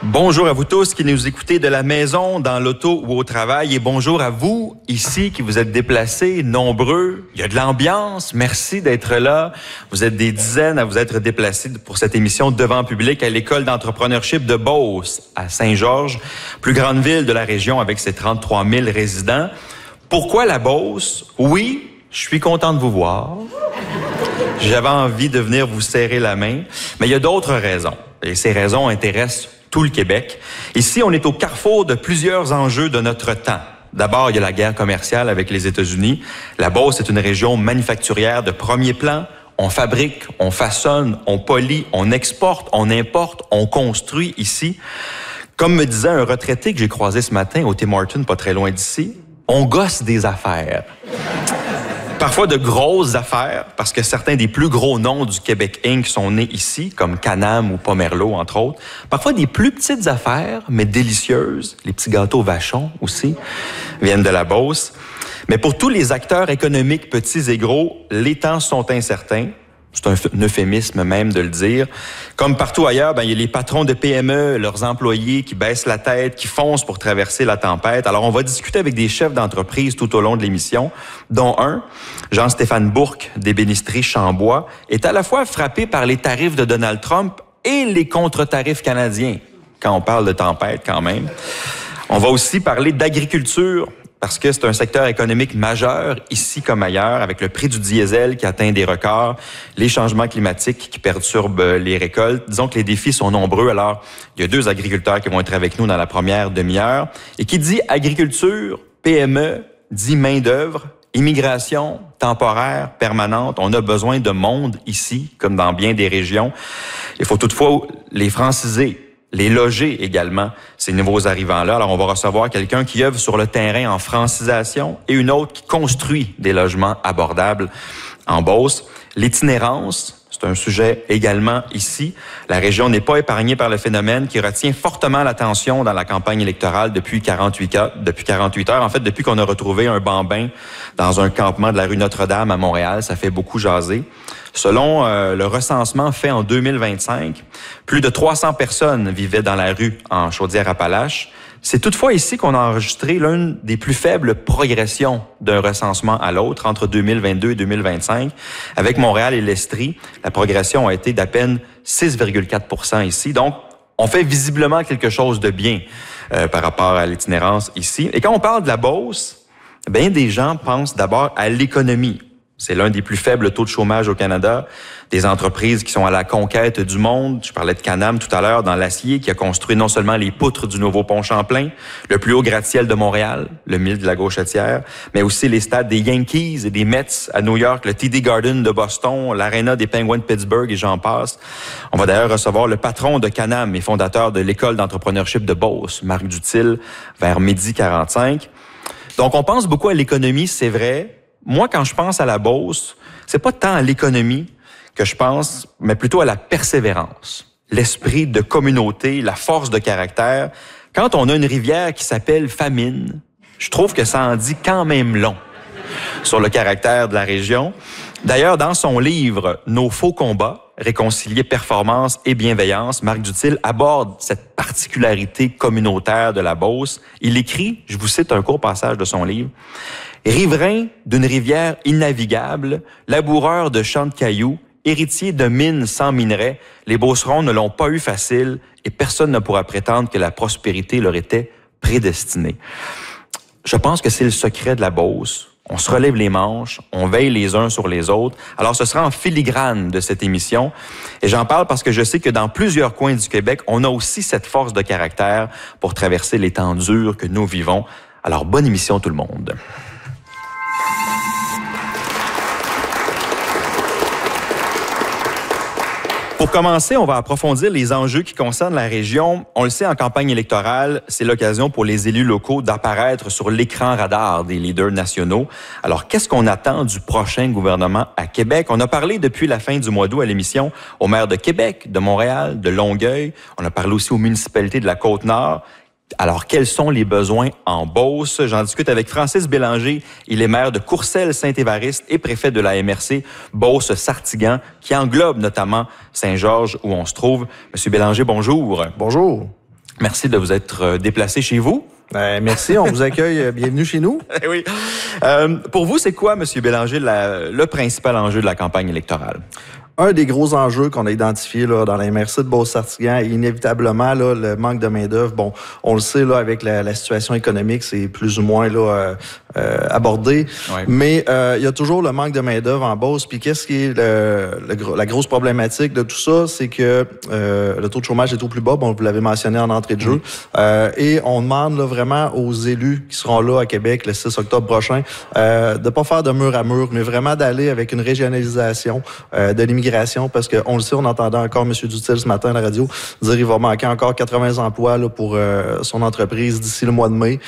Bonjour à vous tous qui nous écoutez de la maison, dans l'auto ou au travail. Et bonjour à vous, ici, qui vous êtes déplacés, nombreux. Il y a de l'ambiance. Merci d'être là. Vous êtes des dizaines à vous être déplacés pour cette émission devant public à l'École d'entrepreneurship de Beauce, à Saint-Georges, plus grande ville de la région avec ses 33 000 résidents. Pourquoi la Beauce? Oui, je suis content de vous voir. J'avais envie de venir vous serrer la main. Mais il y a d'autres raisons. Et ces raisons intéressent tout le Québec. Ici, on est au carrefour de plusieurs enjeux de notre temps. D'abord, il y a la guerre commerciale avec les États-Unis. La Beauce est une région manufacturière de premier plan. On fabrique, on façonne, on polit, on exporte, on importe, on construit ici. Comme me disait un retraité que j'ai croisé ce matin au Tim Hortons, pas très loin d'ici, on gosse des affaires. Parfois de grosses affaires, parce que certains des plus gros noms du Québec Inc. sont nés ici, comme Can-Am ou Pomerleau, entre autres. Parfois des plus petites affaires, mais délicieuses. Les petits gâteaux Vachon aussi viennent de la Beauce. Mais pour tous les acteurs économiques, petits et gros, les temps sont incertains. C'est un euphémisme même de le dire. Comme partout ailleurs, il y a les patrons de PME, leurs employés qui baissent la tête, qui foncent pour traverser la tempête. Alors, on va discuter avec des chefs d'entreprise tout au long de l'émission, dont un, Jean-Stéphane Bourque, d'ébénisterie Chambois, est à la fois frappé par les tarifs de Donald Trump et les contre-tarifs canadiens, quand on parle de tempête quand même. On va aussi parler d'agriculture, parce que c'est un secteur économique majeur, ici comme ailleurs, avec le prix du diesel qui atteint des records, les changements climatiques qui perturbent les récoltes. Disons que les défis sont nombreux. Alors, il y a deux agriculteurs qui vont être avec nous dans la première demi-heure. Et qui dit agriculture, PME, dit main-d'œuvre, immigration temporaire, permanente. On a besoin de monde ici, comme dans bien des régions. Il faut toutefois les franciser, les loger également, ces nouveaux arrivants-là. Alors, on va recevoir quelqu'un qui œuvre sur le terrain en francisation et une autre qui construit des logements abordables en Beauce. L'itinérance, c'est un sujet également ici. La région n'est pas épargnée par le phénomène qui retient fortement l'attention dans la campagne électorale depuis 48 heures. En fait, depuis qu'on a retrouvé un bambin dans un campement de la rue Notre-Dame à Montréal, ça fait beaucoup jaser. Selon le recensement fait en 2025, plus de 300 personnes vivaient dans la rue en Chaudière-Appalaches. C'est toutefois ici qu'on a enregistré l'une des plus faibles progressions d'un recensement à l'autre entre 2022 et 2025. Avec Montréal et l'Estrie, la progression a été d'à peine 6,4 % ici. Donc, on fait visiblement quelque chose de bien par rapport à l'itinérance ici. Et quand on parle de la Beauce, bien des gens pensent d'abord à l'économie. C'est l'un des plus faibles taux de chômage au Canada. Des entreprises qui sont à la conquête du monde. Je parlais de Can-Am tout à l'heure dans l'acier, qui a construit non seulement les poutres du nouveau pont Champlain, le plus haut gratte-ciel de Montréal, le Mille de la Gauchetière, mais aussi les stades des Yankees et des Mets à New York, le TD Garden de Boston, l'Arena des Penguins de Pittsburgh et j'en passe. On va d'ailleurs recevoir le patron de Can-Am et fondateur de l'École d'entrepreneurship de Beauce, Marc Dutil, vers 12h45. Donc, on pense beaucoup à l'économie, c'est vrai. Moi, quand je pense à la Beauce, c'est pas tant à l'économie que je pense, mais plutôt à la persévérance, l'esprit de communauté, la force de caractère. Quand on a une rivière qui s'appelle Famine, je trouve que ça en dit quand même long sur le caractère de la région. D'ailleurs, dans son livre « Nos faux combats », réconcilier performance et bienveillance, Marc Dutil aborde cette particularité communautaire de la Beauce. Il écrit, je vous cite un court passage de son livre, « Riverain d'une rivière innavigable, laboureur de champs de cailloux, héritier de mines sans minerais, les Beaucerons ne l'ont pas eu facile et personne ne pourra prétendre que la prospérité leur était prédestinée. » Je pense que c'est le secret de la Beauce. On se relève les manches, on veille les uns sur les autres. Alors, ce sera en filigrane de cette émission. Et j'en parle parce que je sais que dans plusieurs coins du Québec, on a aussi cette force de caractère pour traverser les temps durs que nous vivons. Alors, bonne émission tout le monde. Pour commencer, on va approfondir les enjeux qui concernent la région. On le sait, en campagne électorale, c'est l'occasion pour les élus locaux d'apparaître sur l'écran radar des leaders nationaux. Alors, qu'est-ce qu'on attend du prochain gouvernement à Québec? On a parlé depuis la fin du mois d'août à l'émission aux maires de Québec, de Montréal, de Longueuil. On a parlé aussi aux municipalités de la Côte-Nord. Alors, quels sont les besoins en Beauce? J'en discute avec Francis Bélanger. Il est maire de Courcelles-Saint-Évariste et préfet de la MRC Beauce-Sartiguan, qui englobe notamment Saint-Georges, où on se trouve. Monsieur Bélanger, bonjour. Bonjour. Merci de vous être déplacé chez vous. Merci, on vous accueille. Bienvenue chez nous. Oui. Pour vous, c'est quoi, M. Bélanger, le principal enjeu de la campagne électorale? Un des gros enjeux qu'on a identifié là, dans la MRC de Beauce-Sartiguan est inévitablement là, le manque de main-d'œuvre. Bon, on le sait, là, avec la situation économique, c'est plus ou moins là, abordé. Ouais. Mais il y a toujours le manque de main-d'œuvre en Beauce. Puis qu'est-ce qui est la grosse problématique de tout ça? C'est que le taux de chômage est au plus bas. Bon, vous l'avez mentionné en entrée de jeu. Et on demande là, vraiment aux élus qui seront là à Québec le 6 octobre prochain de pas faire de mur à mur, mais vraiment d'aller avec une régionalisation de l'immigration. Parce qu'on le sait, on entendait encore M. Dutil ce matin à la radio dire qu'il va manquer encore 80 emplois là, pour son entreprise d'ici le mois de mai.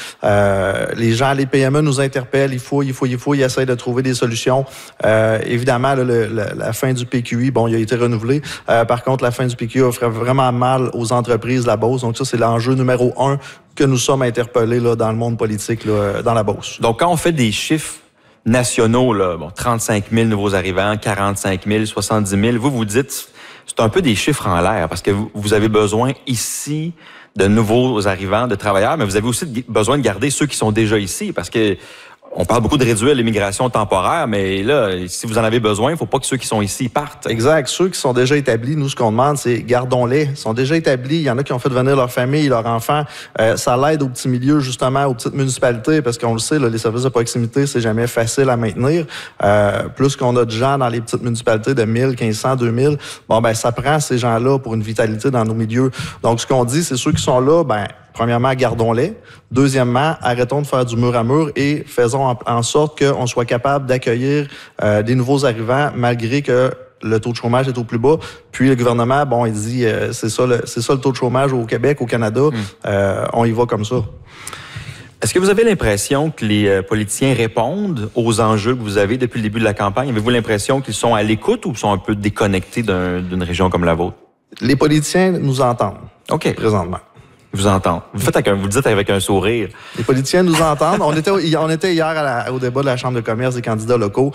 Les gens, les PME nous interpellent, il faut, ils essayent de trouver des solutions. Évidemment, là, la fin du PQI, bon, il a été renouvelé. Par contre, la fin du PQI ferait vraiment mal aux entreprises de la Beauce. Donc ça, c'est l'enjeu numéro 1 que nous sommes interpellés là, dans le monde politique, là, dans la Beauce. Donc, quand on fait des chiffres nationaux, là, bon, 35 000 nouveaux arrivants, 45 000, 70 000. Vous dites, c'est un peu des chiffres en l'air parce que vous avez besoin ici de nouveaux arrivants, de travailleurs, mais vous avez aussi besoin de garder ceux qui sont déjà ici parce que on parle beaucoup de réduire l'immigration temporaire, mais là, si vous en avez besoin, il ne faut pas que ceux qui sont ici partent. Exact. Ceux qui sont déjà établis, nous, ce qu'on demande, c'est gardons-les. Ils sont déjà établis. Il y en a qui ont fait venir leur famille, leurs enfants. Ça l'aide aux petits milieux, justement, aux petites municipalités, parce qu'on le sait, là, les services de proximité, c'est jamais facile à maintenir. Plus qu'on a de gens dans les petites municipalités de 1000, 1500, 2000, bon, ben, ça prend ces gens-là pour une vitalité dans nos milieux. Donc, ce qu'on dit, c'est ceux qui sont là, ben, premièrement, gardons-les. Deuxièmement, arrêtons de faire du mur à mur et faisons en sorte qu'on soit capable d'accueillir des nouveaux arrivants malgré que le taux de chômage est au plus bas. Puis le gouvernement, bon, il dit c'est ça le taux de chômage au Québec, au Canada. On y va comme ça. Est-ce que vous avez l'impression que les politiciens répondent aux enjeux que vous avez depuis le début de la campagne? Avez-vous l'impression qu'ils sont à l'écoute ou sont un peu déconnectés d'une région comme la vôtre? Les politiciens nous entendent. OK. Présentement. Vous entendent. Vous le dites avec un sourire. Les politiciens nous entendent. On était hier au débat de la Chambre de commerce des candidats locaux.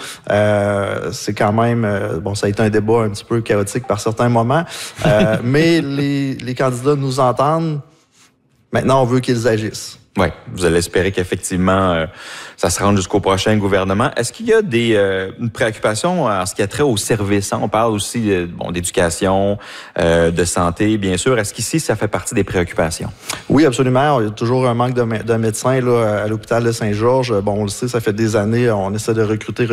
C'est quand même, bon, ça a été un débat un petit peu chaotique par certains moments. Mais les candidats nous entendent. Maintenant, on veut qu'ils agissent. Oui, vous allez espérer qu'effectivement, ça se rende jusqu'au prochain gouvernement. Est-ce qu'il y a une préoccupation en ce qui a trait aux services? On parle aussi d'éducation, de santé, bien sûr. Est-ce qu'ici, ça fait partie des préoccupations? Oui, absolument. Il y a toujours un manque de médecins là, à l'hôpital de Saint-Georges. Bon, on le sait, ça fait des années, on essaie de recruter.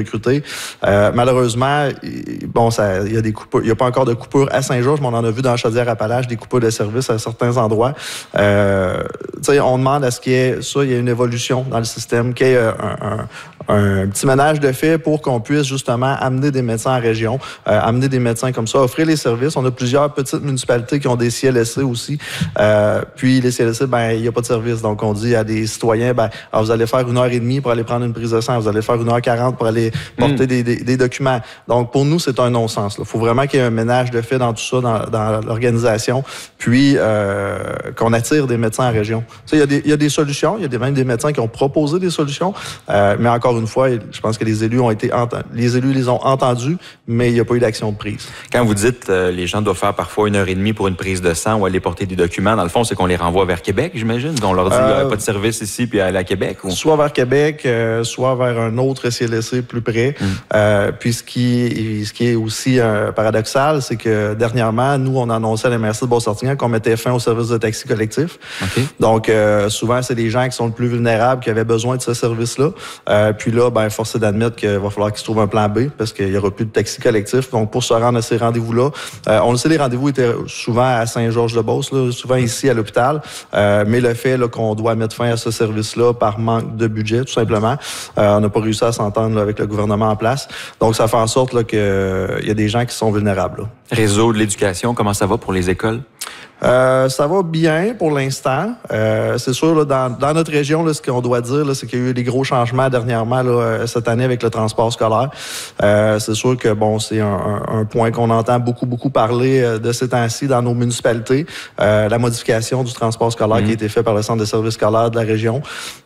Malheureusement, bon, il y a des coupures. Il n'y a pas encore de coupures à Saint-Georges, mais on en a vu dans Chaudière-Appalaches des coupures de services à certains endroits. Tu sais, on demande à ce qu'il y ait une évolution dans le système, qu'il y ait un petit ménage de fait pour qu'on puisse justement amener des médecins en région, amener des médecins comme ça, offrir les services. On a plusieurs petites municipalités qui ont des CLSC aussi. Puis les CLSC, ben il n'y a pas de service. Donc on dit à des citoyens, ben alors vous allez faire 1h30 pour aller prendre une prise de sang, vous allez faire 1h40 pour aller porter des documents. Donc pour nous, c'est un non-sens. Il faut vraiment qu'il y ait un ménage de fait dans tout ça, dans l'organisation, puis qu'on attire des médecins en région. Tu sais, il y a des solutions, il y a même des médecins qui ont proposé des solutions, mais encore une fois, je pense que les élus les ont entendus, mais il n'y a pas eu d'action de prise. Quand vous dites les gens doivent faire parfois 1h30 pour une prise de sang ou aller porter des documents, dans le fond, c'est qu'on les renvoie vers Québec, j'imagine? On leur dit il n'y a pas de service ici, puis aller à Québec? Ou? Soit vers Québec, soit vers un autre CLSC plus près. Puis ce qui est aussi paradoxal, c'est que dernièrement, nous, on annonçait à la MRC de Beauce-Sartiguan qu'on mettait fin au service de taxi collectif. Okay. Donc, souvent, c'est des gens qui sont le plus vulnérables qui avaient besoin de ce service-là. Puis là, ben, force est d'admettre qu'il va falloir qu'ils se trouvent un plan B parce qu'il n'y aura plus de taxi collectif. Donc, pour se rendre à ces rendez-vous-là, on le sait, les rendez-vous étaient souvent à Saint-Georges-de-Beauce, là, souvent ici à l'hôpital. Mais le fait là, qu'on doit mettre fin à ce service-là par manque de budget, tout simplement, on n'a pas réussi à s'entendre là, avec le gouvernement en place. Donc, ça fait en sorte là, qu'il y a des gens qui sont vulnérables. Là. Réseau de l'éducation, comment ça va pour les écoles? Ça va bien pour l'instant. C'est sûr, là, dans notre région, là, ce qu'on doit dire, là, c'est qu'il y a eu des gros changements dernièrement là, cette année avec le transport scolaire. C'est sûr que bon, c'est un point qu'on entend beaucoup parler de ces temps-ci dans nos municipalités. La modification du transport scolaire qui a été fait par le Centre de services scolaires de la région.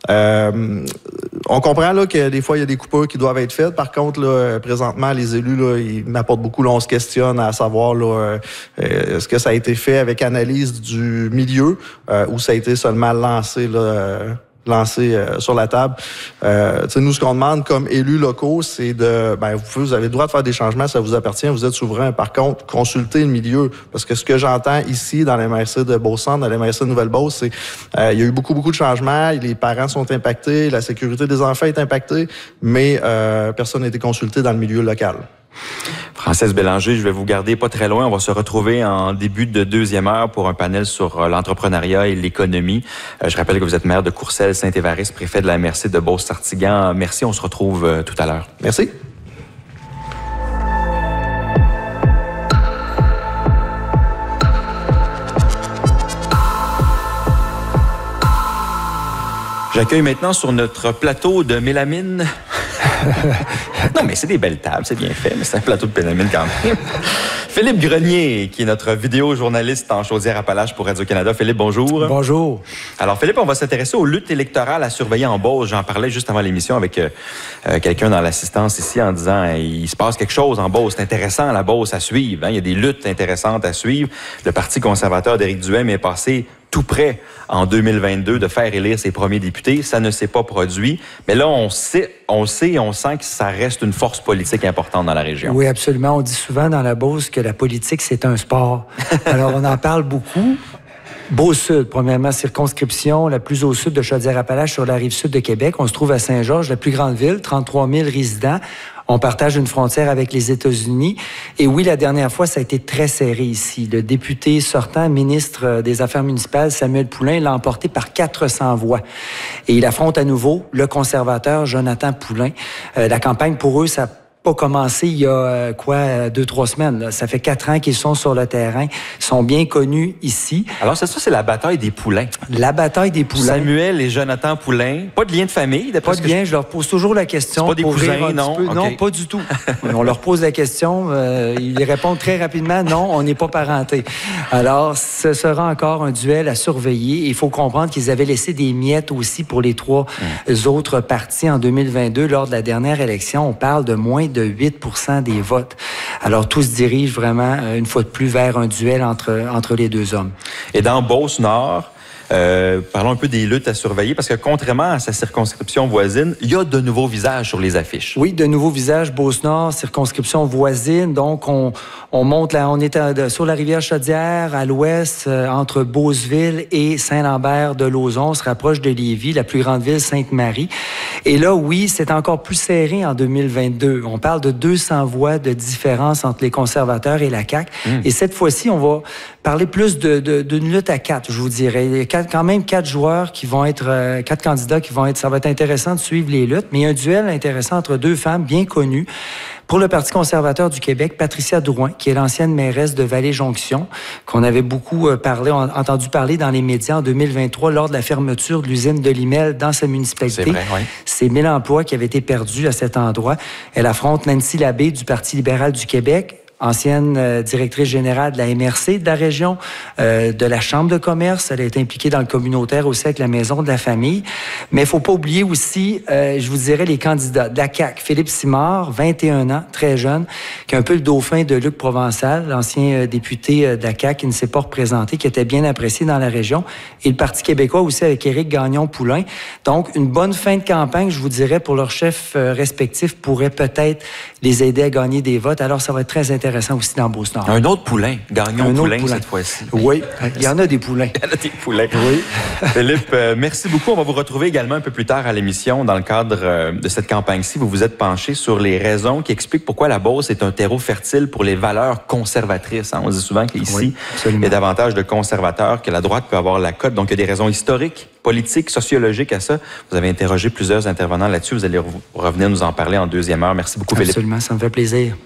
On comprend là, que des fois, il y a des coupures qui doivent être faites. Par contre, là, présentement, les élus, là, ils m'apportent beaucoup. Là, on se questionne à savoir là, est-ce que ça a été fait avec analyse analyse du milieu où ça a été seulement lancé sur la table. Nous, ce qu'on demande comme élus locaux, c'est vous avez le droit de faire des changements, ça vous appartient, vous êtes souverain. Par contre, consultez le milieu. Parce que ce que j'entends ici, dans les MRC de Beaucentre, dans les MRC de Nouvelle-Beauce, c'est il y a eu beaucoup de changements, les parents sont impactés, la sécurité des enfants est impactée, mais personne n'a été consulté dans le milieu local. Française Bélanger, je vais vous garder pas très loin. On va se retrouver en début de deuxième heure pour un panel sur l'entrepreneuriat et l'économie. Je rappelle que vous êtes maire de Courcelles-Saint-Évariste, préfet de la MRC de Beauce-Sartiguan. Merci, on se retrouve tout à l'heure. Merci. J'accueille maintenant sur notre plateau de mélamine... Non, mais c'est des belles tables, c'est bien fait, mais c'est un plateau de mélamine quand même. Philippe Grenier, qui est notre vidéo-journaliste en Chaudière-Appalaches pour Radio-Canada. Philippe, bonjour. Bonjour. Alors, Philippe, on va s'intéresser aux luttes électorales à surveiller en Beauce. J'en parlais juste avant l'émission avec quelqu'un dans l'assistance ici en disant il se passe quelque chose en Beauce. C'est intéressant, la Beauce, à suivre. Il y a des luttes intéressantes à suivre. Le Parti conservateur d'Éric Duhaime est passé tout près en 2022 de faire élire ses premiers députés. Ça ne s'est pas produit. Mais là, on sait et on sent que ça reste une force politique importante dans la région. Oui, absolument. On dit souvent dans la Beauce que la politique, c'est un sport. Alors, on en parle beaucoup. Beauce-Sud, premièrement, circonscription la plus au sud de Chaudière-Appalaches sur la rive sud de Québec. On se trouve à Saint-Georges, la plus grande ville, 33 000 résidents. On partage une frontière avec les États-Unis. Et oui, la dernière fois, ça a été très serré ici. Le député sortant, ministre des Affaires municipales, Samuel Poulin, l'a emporté par 400 voix. Et il affronte à nouveau le conservateur Jonathan Poulin. La campagne, pour eux, ça pas commencé il y a 2-3 semaines. Là. Ça fait 4 ans qu'ils sont sur le terrain. Ils sont bien connus ici. Alors, c'est la bataille des poulains. La bataille des poulains. Samuel et Jonathan Poulin. Pas de lien de famille, d'après Pas de lien. Je leur pose toujours la question. C'est pas des cousins, non? Okay. Non, pas du tout. On leur pose la question. Ils répondent très rapidement. Non, on n'est pas parentés. Alors, ce sera encore un duel à surveiller. Il faut comprendre qu'ils avaient laissé des miettes aussi pour les 3 autres partis en 2022. Lors de la dernière élection, on parle de moins de 8% des votes. Alors, tout se dirige vraiment, une fois de plus, vers un duel entre les deux hommes. Et dans Beauce-Nord, parlons un peu des luttes à surveiller, parce que contrairement à sa circonscription voisine, il y a de nouveaux visages sur les affiches. Oui, de nouveaux visages. Beauce-Nord, circonscription voisine. Donc, on monte là, on est sur la rivière Chaudière, à l'ouest, entre Beauceville et Saint-Lambert-de-Lauzon. On se rapproche de Lévis, la plus grande ville, Sainte-Marie. Et là, oui, c'est encore plus serré en 2022. On parle de 200 voix de différence entre les conservateurs et la CAQ. Et cette fois-ci, on va parler plus d'une lutte à 4, je vous dirais. Il y a quand même 4 joueurs qui vont être, 4 candidats qui vont être, ça va être intéressant de suivre les luttes, mais il y a un duel intéressant entre 2 femmes bien connues. Pour le Parti conservateur du Québec, Patricia Drouin, qui est l'ancienne mairesse de Vallée-Jonction, qu'on avait beaucoup entendu parler dans les médias en 2023 lors de la fermeture de l'usine de Limel dans sa municipalité. C'est vrai, oui. C'est 1000 emplois qui avaient été perdus à cet endroit. Elle affronte Nancy Labbé du Parti libéral du Québec, ancienne directrice générale de la MRC de la région, de la Chambre de commerce. Elle a été impliquée dans le communautaire aussi avec la Maison de la famille. Mais il ne faut pas oublier aussi, je vous dirais, les candidats de la CAQ. Philippe Simard, 21 ans, très jeune, qui est un peu le dauphin de Luc Provençal, l'ancien député de la CAQ qui ne s'est pas représenté, qui était bien apprécié dans la région. Et le Parti québécois aussi avec Éric Gagnon-Poulain. Donc, une bonne fin de campagne, je vous dirais, pour leurs chefs respectifs pourrait peut-être les aider à gagner des votes. Alors, ça va être très intéressant aussi dans Beauce-Nord. Un autre poulain, Gagnon-Poulain cette fois-ci. Oui, il y en a des poulains. Il y en a des poulains. Oui. Philippe, merci beaucoup. On va vous retrouver également un peu plus tard à l'émission dans le cadre de cette campagne-ci. Vous vous êtes penché sur les raisons qui expliquent pourquoi la Beauce est un terreau fertile pour les valeurs conservatrices. On dit souvent qu'ici, il y a davantage de conservateurs, que la droite peut avoir la cote. Donc, il y a des raisons historiques, politiques, sociologiques à ça. Vous avez interrogé plusieurs intervenants là-dessus. Vous allez revenir nous en parler en deuxième heure. Merci beaucoup, Philippe. Absolument, ça me fait plaisir.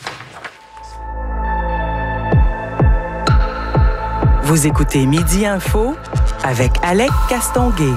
Vous écoutez Midi Info avec Alec Castonguay.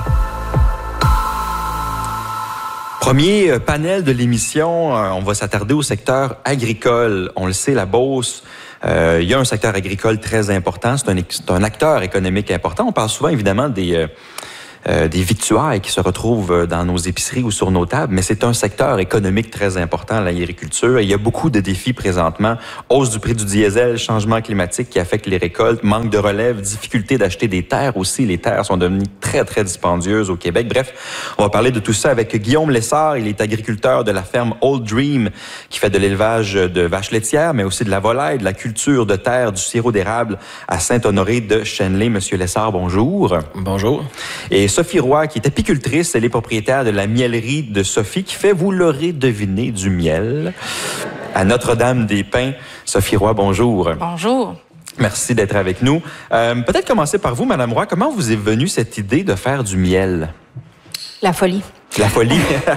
Premier panel de l'émission, on va s'attarder au secteur agricole. On le sait, la Beauce, il y a un secteur agricole très important. C'est un acteur économique important. On parle souvent, évidemment, des victuailles qui se retrouvent dans nos épiceries ou sur nos tables, mais c'est un secteur économique très important, l'agriculture. Il y a beaucoup de défis présentement. Hausse du prix du diesel, changement climatique qui affecte les récoltes, manque de relève, difficulté d'acheter des terres aussi. Les terres sont devenues très, très dispendieuses au Québec. Bref, on va parler de tout ça avec Guillaume Lessard. Il est agriculteur de la ferme Old Dream qui fait de l'élevage de vaches laitières, mais aussi de la volaille, de la culture de terre, du sirop d'érable à Saint-Honoré de Chenley. Monsieur Lessard, bonjour. Bonjour. Et Sophie Roy, qui est apicultrice, elle est propriétaire de la miellerie de Sophie, qui fait, vous l'aurez deviné, du miel à Notre-Dame-des-Pins. Sophie Roy, bonjour. Bonjour. Merci d'être avec nous. Peut-être commencer par vous, Madame Roy. Comment vous est venue cette idée de faire du miel? La folie. La folie?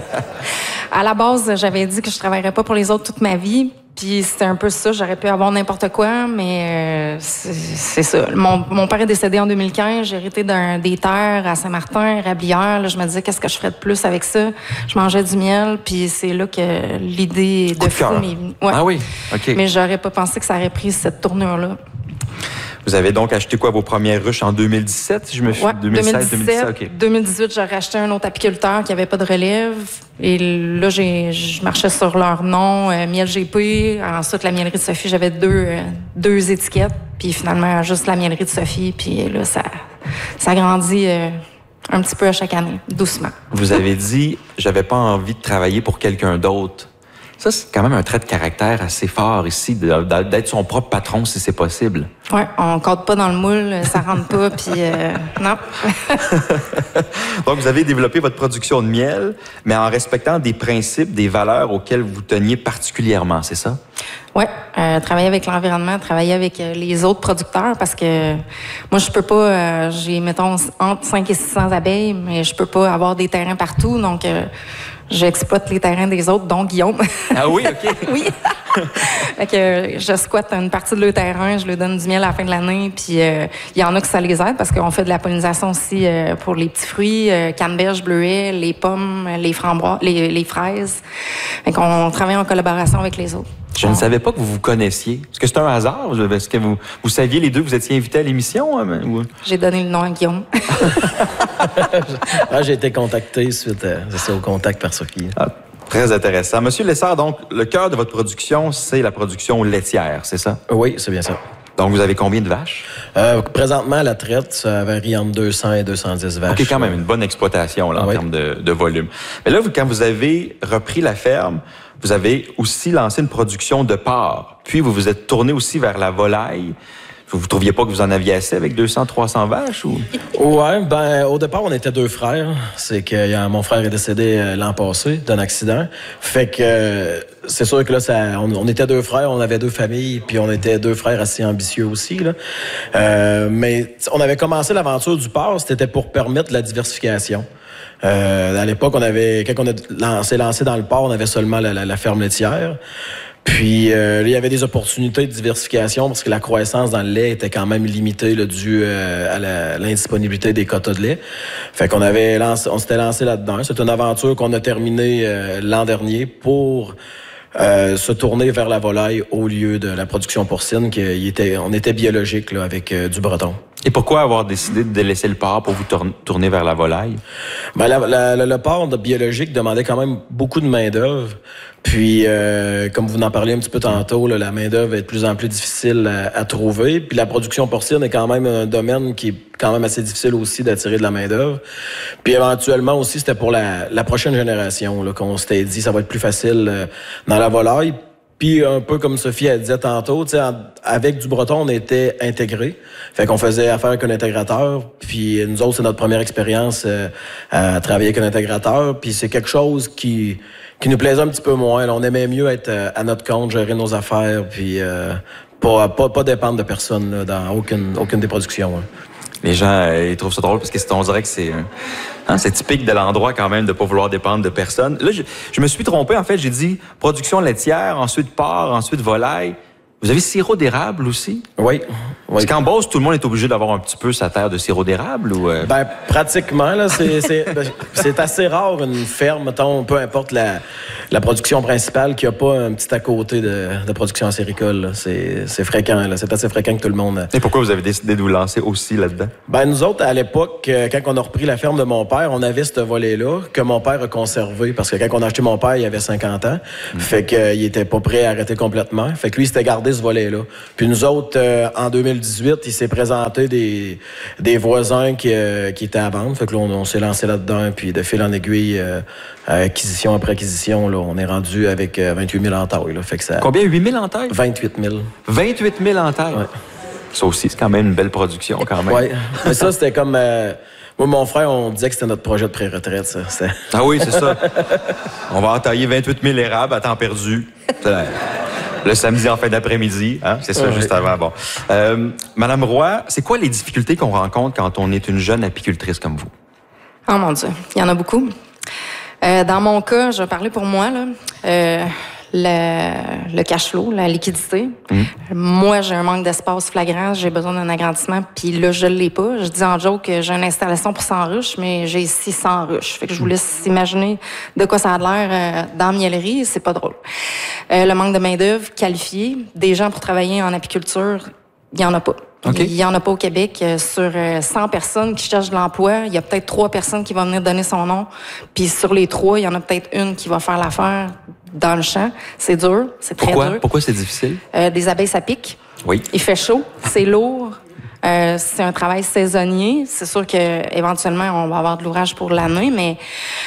À la base, j'avais dit que je travaillerais pas pour les autres toute ma vie. Puis c'était un peu ça. J'aurais pu avoir n'importe quoi, mais c'est ça. Mon père est décédé en 2015. J'ai hérité des terres à Saint-Martin, Rablière. Là, je me disais, qu'est-ce que je ferais de plus avec ça? Je mangeais du miel, puis c'est là que l'idée de fou m'est venue. Ouais. Ah oui? OK. Mais j'aurais pas pensé que ça aurait pris cette tournure-là. Vous avez donc acheté quoi, vos premières ruches en 2017, si je me suis... Ouais, 2017. Okay. 2018, j'aurais acheté un autre apiculteur qui avait pas de relève. Et là, je marchais sur leur nom, Miel GP. Ensuite, la miellerie de Sophie, j'avais deux étiquettes. Puis finalement, juste la miellerie de Sophie. Puis là, ça grandit un petit peu à chaque année, doucement. Vous avez dit, j'avais pas envie de travailler pour quelqu'un d'autre. Ça, c'est quand même un trait de caractère assez fort ici, d'être son propre patron si c'est possible. Oui, on ne code pas dans le moule, ça rentre pas, puis non. Donc, vous avez développé votre production de miel, mais en respectant des principes, des valeurs auxquelles vous teniez particulièrement, c'est ça? Oui, travailler avec l'environnement, travailler avec les autres producteurs, parce que moi, je peux pas, j'ai, mettons, entre 5 et 600 abeilles, mais je peux pas avoir des terrains partout, donc... j'exploite les terrains des autres, dont Guillaume. Ah oui, OK. Oui. Fait que je squatte une partie de leur terrain, je leur donne du miel à la fin de l'année, puis il y en a que ça les aide parce qu'on fait de la pollinisation aussi pour les petits fruits, canneberge, bleuets, les pommes, les framboises, les fraises. Fait qu'on travaille en collaboration avec les autres. Je ne savais pas que vous vous connaissiez. Est-ce que c'est un hasard? Est-ce que vous saviez les deux, vous étiez invités à l'émission? Ou... J'ai donné le nom à Guillaume. J'ai été contacté suite au contact par Sophie. Ah, très intéressant. Monsieur Lessard, donc, le cœur de votre production, c'est la production laitière, c'est ça? Oui, c'est bien ça. Donc, vous avez combien de vaches? Présentement, à la traite, ça varie entre 200 et 210 vaches. OK, quand même, une bonne exploitation là, en termes de volume. Mais là, quand vous avez repris la ferme, vous avez aussi lancé une production de porc. Puis, vous vous êtes tourné aussi vers la volaille. Vous ne trouviez pas que vous en aviez assez avec 200-300 vaches? Ou? Ouais, au départ, on était deux frères. C'est que mon frère est décédé l'an passé d'un accident. Fait que c'est sûr que là, on était deux frères, on avait deux familles, puis on était deux frères assez ambitieux aussi. Là. Mais on avait commencé l'aventure du porc, c'était pour permettre la diversification. À l'époque, quand on s'est lancé dans le porc, on avait seulement la ferme laitière. Puis, il y avait des opportunités de diversification parce que la croissance dans le lait était quand même limitée là, due à l'indisponibilité des quotas de lait. Fait qu'on on s'était lancé là-dedans. C'est une aventure qu'on a terminée l'an dernier pour se tourner vers la volaille au lieu de la production porcine. On était biologique là, avec du breton. Et pourquoi avoir décidé de délaisser le porc pour vous tourner vers la volaille? Ben, le porc biologique demandait quand même beaucoup de main-d'œuvre. Puis, comme vous en parliez un petit peu tantôt, là, la main-d'œuvre est de plus en plus difficile à trouver. Puis la production porcine est quand même un domaine qui est quand même assez difficile aussi d'attirer de la main-d'œuvre. Puis éventuellement aussi, c'était pour la prochaine génération là, qu'on s'était dit ça va être plus facile dans la volaille. Puis un peu comme Sophie a dit tantôt, avec du breton, on était intégrés. Fait qu'on faisait affaire avec un intégrateur. Puis nous autres, c'est notre première expérience à travailler avec un intégrateur. Puis c'est quelque chose qui nous plaisait un petit peu moins. Là, on aimait mieux être à notre compte, gérer nos affaires, puis pas dépendre de personne là, dans aucune des productions. Hein. Les gens ils trouvent ça drôle parce que on dirait que c'est typique de l'endroit quand même de pas vouloir dépendre de personne. Là, je me suis trompé. En fait, j'ai dit production laitière, ensuite porc, ensuite volaille. Vous avez sirop d'érable aussi? Oui. Parce qu'en Beauce, tout le monde est obligé d'avoir un petit peu sa terre de sirop d'érable ou... Ben, pratiquement, là, c'est assez rare une ferme, mettons, peu importe la production principale, qui n'a pas un petit à côté de production acéricole, là. C'est fréquent, là. C'est assez fréquent que tout le monde... Et pourquoi vous avez décidé de vous lancer aussi là-dedans? Ben, nous autres, à l'époque, quand on a repris la ferme de mon père, on avait ce volet-là que mon père a conservé, parce que quand on a acheté mon père, il avait 50 ans. Fait qu'il était pas prêt à arrêter complètement. Fait que lui, il s'était gardé ce volet-là. Puis nous autres, en 2018, il s'est présenté des voisins qui étaient à vendre. Fait que là, on s'est lancé là-dedans. Puis de fil en aiguille, acquisition après acquisition, là, on est rendu avec 28 000 en taille. Là. Fait que ça... Combien? 8 000 en taille? 28 000. 28 000 en taille? Ouais. Ça aussi, c'est quand même une belle production, quand même. Oui. Mais ça, c'était comme... moi, mon frère, on disait que c'était notre projet de pré-retraite, ça. Ah oui, c'est ça. On va entailler 28 000 érables à temps perdu. Le samedi en fin d'après-midi, hein? C'est ça, juste avant. Bon. Madame Roy, c'est quoi les difficultés qu'on rencontre quand on est une jeune apicultrice comme vous? Oh mon Dieu, il y en a beaucoup. Dans mon cas, je vais parler pour moi, là. Le cash flow, la liquidité. Moi, j'ai un manque d'espace flagrant, j'ai besoin d'un agrandissement, puis là, je l'ai pas. Je dis en joke que j'ai une installation pour 100 ruches, mais j'ai 600 ruches. Fait que je vous laisse imaginer de quoi ça a l'air dans la miellerie, c'est pas drôle. Le manque de main-d'œuvre qualifiée, des gens pour travailler en apiculture, il y en a pas. Okay. Il y en a pas au Québec. Sur 100 personnes qui cherchent de l'emploi, il y a peut-être 3 personnes qui vont venir donner son nom. Puis sur les 3, il y en a peut-être une qui va faire l'affaire dans le champ. C'est dur, c'est très dur. Pourquoi c'est difficile? Des abeilles, ça pique. Oui. Il fait chaud, c'est lourd. C'est un travail saisonnier. C'est sûr qu'éventuellement, on va avoir de l'ouvrage pour l'année, mais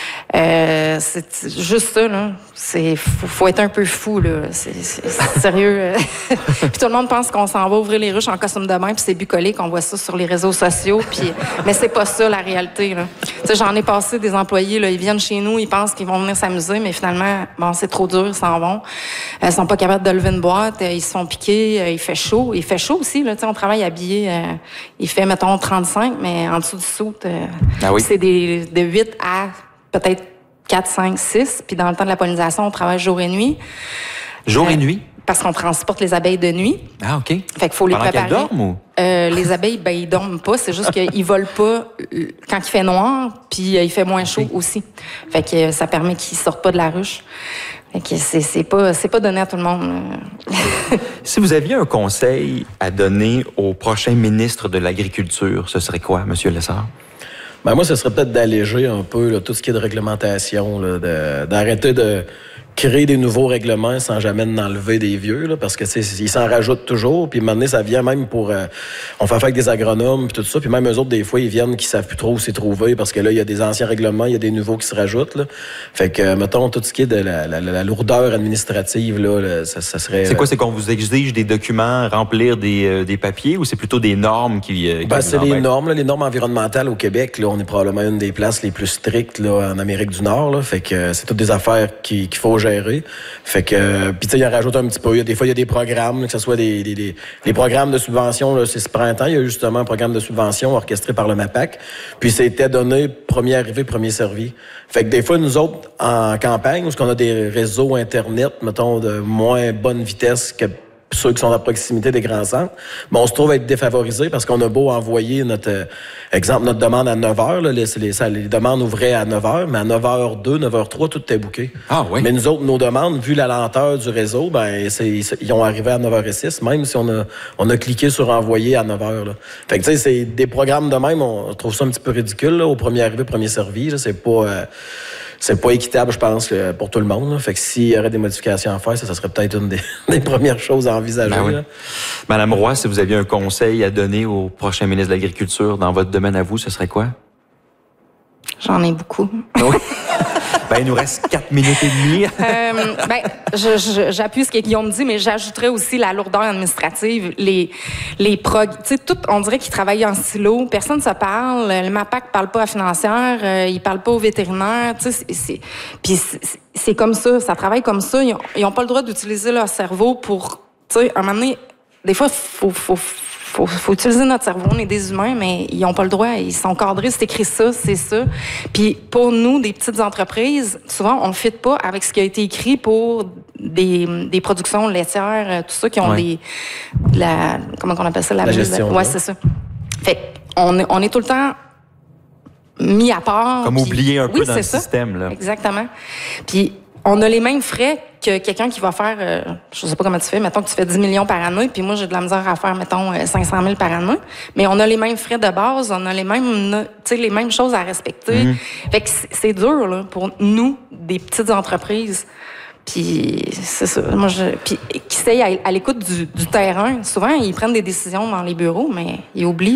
c'est juste ça, là. Faut être un peu fou, là. C'est sérieux. Puis tout le monde pense qu'on s'en va ouvrir les ruches en costume de bain, puis c'est bucolique, on voit ça sur les réseaux sociaux, puis mais c'est pas ça la réalité, là. Tu sais, j'en ai passé des employés, là, ils viennent chez nous, ils pensent qu'ils vont venir s'amuser, mais finalement, bon, c'est trop dur, ils s'en vont. Ils sont pas capables de lever une boîte, ils se font piquer, il fait chaud aussi, là. Tu sais, on travaille habillé, il fait, mettons, 35, mais en dessous du soute, c'est de 8 à peut-être 4, 5, 6. Puis dans le temps de la pollinisation, on travaille jour et nuit. Jour et nuit? Parce qu'on transporte les abeilles de nuit. Ah, OK. Fait qu'il faut les préparer. Qu'elles dorment ou? Les abeilles, ben, ils dorment pas. C'est juste qu'ils volent pas quand il fait noir, puis il fait moins chaud aussi. Fait que ça permet qu'ils sortent pas de la ruche. Fait que c'est pas donné à tout le monde. Si vous aviez un conseil à donner au prochain ministre de l'Agriculture, ce serait quoi, M. Lessard? Ben moi, ce serait peut-être d'alléger un peu là, tout ce qui est de réglementation, d'arrêter de créer des nouveaux règlements sans jamais en enlever des vieux, là, parce que ils s'en rajoutent toujours. Puis maintenant, ça vient même pour... on fait affaire avec des agronomes puis tout ça. Puis même eux autres, des fois, ils viennent qui savent plus trop où s'y trouver parce que là, il y a des anciens règlements, il y a des nouveaux qui se rajoutent. Là. Fait que, mettons, tout ce qui est de la lourdeur administrative, là, ça serait... C'est quoi? C'est qu'on vous exige des documents, remplir des papiers ou c'est plutôt des normes qui c'est les normes. Là, les normes environnementales au Québec, là, on est probablement une des places les plus strictes là, en Amérique du Nord. Là. Fait que c'est toutes des affaires qu'il faut gérer. Fait que, puis tu sais, il en rajoute un petit peu. Des fois, il y a des programmes, que ce soit des programmes de subvention. Là, c'est ce printemps, il y a eu justement un programme de subvention orchestré par le MAPAC. Puis c'était donné premier arrivé, premier servi. Fait que des fois, nous autres, en campagne, où on a des réseaux Internet, mettons, de moins bonne vitesse que ceux qui sont à proximité des grands centres, mais on se trouve être défavorisés parce qu'on a beau envoyer notre demande à 9 heures, là, les demandes ouvraient à 9 heures, mais à 9h02, 9h03, tout était booké. Ah oui. Mais nous autres, nos demandes, vu la lenteur du réseau, ben ils ont arrivé à 9h06, même si on a cliqué sur envoyer à 9h. Là. Fait que tu sais, c'est des programmes de même, on trouve ça un petit peu ridicule, là, au premier arrivé, premier servi, là, c'est pas équitable, je pense, pour tout le monde. Là. Fait que s'il y aurait des modifications à faire, ça serait peut-être une des premières choses à envisager. Ben oui. Là. Madame Roy, si vous aviez un conseil à donner au prochain ministre de l'Agriculture dans votre domaine à vous, ce serait quoi? J'en ai beaucoup. Oui. Ben, il nous reste 4 minutes et demie. J'appuie ce que Guillaume dit, mais j'ajouterais aussi la lourdeur administrative, tu sais, tout, on dirait qu'ils travaillent en silo. Personne ne se parle. Le MAPAC parle pas à la financière, il parle pas aux vétérinaires. Tu sais, puis c'est comme ça, ça travaille comme ça. Ils ont pas le droit d'utiliser leur cerveau pour, tu sais, à un moment donné, des fois, faut faut utiliser notre cerveau. On est des humains, mais ils n'ont pas le droit. Ils sont cadrés. C'est écrit ça, c'est ça. Puis pour nous, des petites entreprises, souvent, on ne fit pas avec ce qui a été écrit pour des productions laitières, tout ça, qui ont comment on appelle ça? La gestion. Ouais, c'est ça. Fait on est tout le temps mis à part. Comme oublié un peu dans le système. Là. Exactement. Puis on a les mêmes frais que quelqu'un qui va faire, je sais pas comment tu fais, mettons que tu fais 10 millions par année, puis moi, j'ai de la misère à faire, mettons, 500 000 par année. Mais on a les mêmes frais de base, on a les mêmes choses à respecter. Fait que c'est dur, là, pour nous, des petites entreprises. Puis c'est ça. Puis qui sait à l'écoute du terrain, souvent, ils prennent des décisions dans les bureaux, mais ils oublient